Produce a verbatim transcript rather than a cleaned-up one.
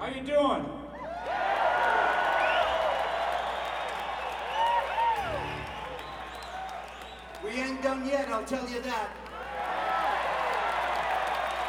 you doing? We ain't done yet, I'll tell you that.